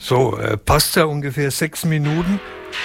So, passt ja ungefähr 6 Minuten.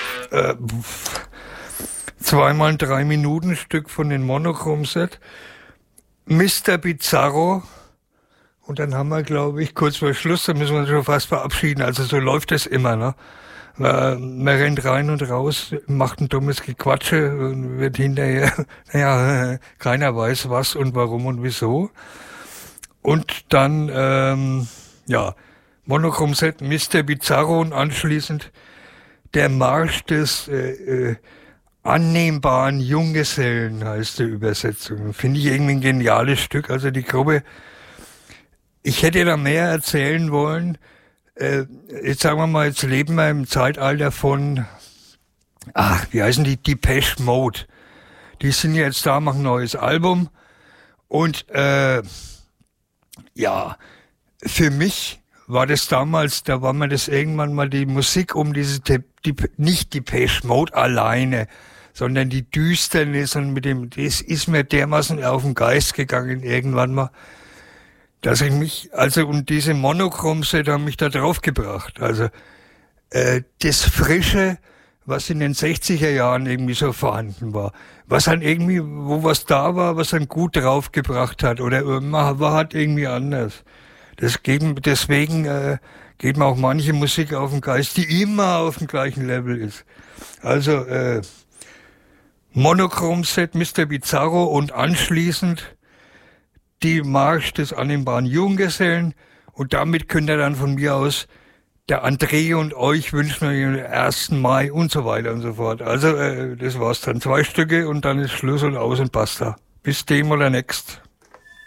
Zweimal ein 3-Minuten-Stück von den Monochrom-Set. Mr. Bizarro. Und dann haben wir, glaube ich, kurz vor Schluss, da müssen wir uns schon fast verabschieden. Also so läuft es immer, ne? Man rennt rein und raus, macht ein dummes Gequatsche und wird hinterher, keiner weiß was und warum und wieso. Und dann, Monochrom-Set, Mr. Bizarro und anschließend der Marsch des annehmbaren Junggesellen heißt die Übersetzung. Finde ich irgendwie ein geniales Stück. Also die Gruppe, ich hätte da mehr erzählen wollen. Jetzt sagen wir mal, jetzt leben wir im Zeitalter von, wie heißen die? Depeche Mode. Die sind jetzt da, machen ein neues Album. Und für mich war das damals, da war mir das irgendwann mal die Musik um diese, nicht Depeche Mode alleine, sondern die Düsternis und das ist mir dermaßen auf den Geist gegangen irgendwann mal, dass ich mich, und diese Monochrom-Set haben mich da drauf gebracht. Also, das Frische, was in den 60er Jahren irgendwie so vorhanden war, was dann irgendwie, wo was da war, was dann gut draufgebracht hat, oder war halt irgendwie anders. Deswegen geht mir auch manche Musik auf den Geist, die immer auf dem gleichen Level ist. Also, Monochrom-Set, Mr. Bizarro und anschließend die Marsch des annehmbaren Junggesellen. Und damit könnt ihr dann von mir aus, der André und euch wünschen euch den 1. Mai und so weiter und so fort. Also, das war's dann. 2 Stücke und dann ist Schluss und aus und basta. Bis dem oder next.